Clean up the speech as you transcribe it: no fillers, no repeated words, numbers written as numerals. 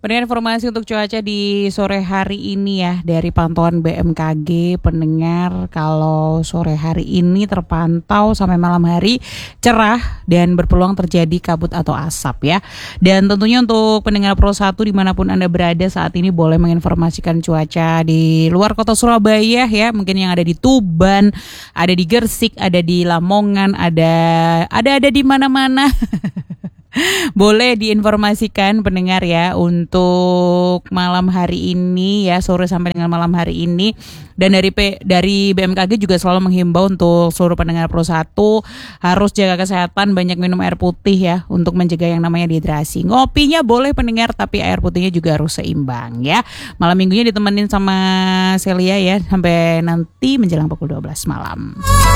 Pendengar, informasi untuk cuaca di sore hari ini ya dari pantauan BMKG. Pendengar, kalau sore hari ini terpantau sampai malam hari cerah dan berpeluang terjadi kabut atau asap ya. Dan tentunya untuk pendengar Pro 1 dimanapun Anda berada saat ini boleh menginformasikan cuaca di luar kota Surabaya ya. Mungkin yang ada di Tuban, ada di Gersik, ada di Lamongan, ada di mana-mana. Boleh diinformasikan pendengar ya untuk malam hari ini ya, sore sampai dengan malam hari ini. Dan dari BMKG juga selalu menghimbau untuk seluruh pendengar Pro 1 harus jaga kesehatan, banyak minum air putih ya untuk mencegah yang namanya dehidrasi. Ngopinya boleh pendengar, tapi air putihnya juga harus seimbang ya. Malam minggunya ditemenin sama Celia ya sampai nanti menjelang pukul 12 malam.